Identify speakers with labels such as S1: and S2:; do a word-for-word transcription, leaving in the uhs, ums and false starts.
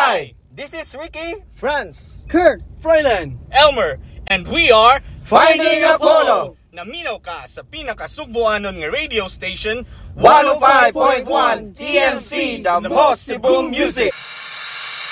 S1: Hi, this is Ricky,
S2: Franz,
S3: Kurt,
S2: Froylan,
S1: Elmer, and we are
S2: Finding Apollo.
S1: Naminaw ka sa pinakasugbuanon nga radio station
S2: one oh five point one T M C, the most Cebu music.